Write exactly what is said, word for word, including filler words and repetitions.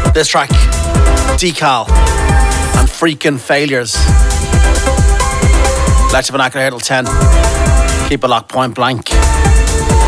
This track, Decal and Freakin' Failures. Lecture Vernacular here till ten. Keep it locked, point blank.